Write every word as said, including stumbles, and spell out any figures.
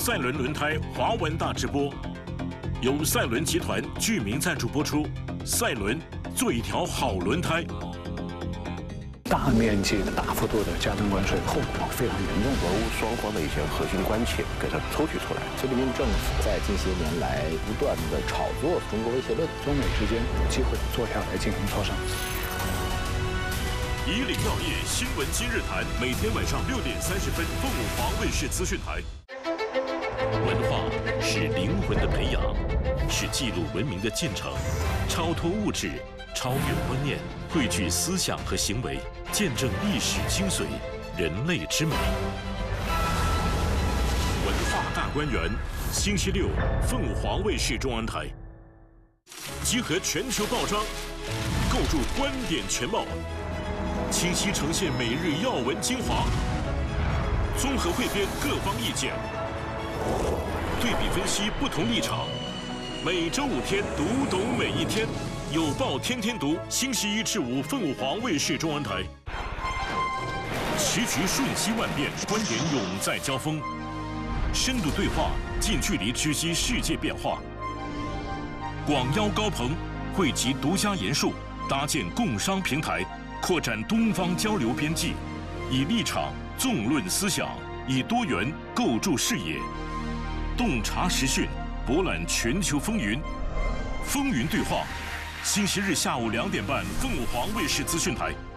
赛伦轮胎华文大直播，由赛伦集团居民赞助播出。赛伦，做一条好轮胎。 大面积的、大幅度的加征关税，后果非常严重。 俄乌双方的一些核心关切给它抽取出来。 菲律宾政府在近些年来不断的炒作中国威胁论， 中美之间有机会坐下来进行磋商。 以岭药业新闻今日谈，每天晚上六点三十分，凤舞华卫视资讯台。文化是灵魂的培养，是记录文明的进程，超脱物质，超越观念，汇聚思想和行为。 见证历史精髓，人类之美。文化大观园，星期六，凤舞华卫视中文台。集合全球报章，构筑观点全貌，清晰呈现每日要闻精华，综合汇编各方意见，对比分析不同立场。每周五天，读懂每一天。有报天天读，星期一至五，凤舞华卫视中文台。 棋局瞬息万变，观点永在交锋，深度对话，近距离直击世界变化。广邀高朋，汇集独家研述，搭建共商平台，扩展东方交流边际，以立场纵论思想，以多元构筑视野，洞察时讯，博览全球风云。风云对话，星期日下午两点半，凤舞华卫视资讯台。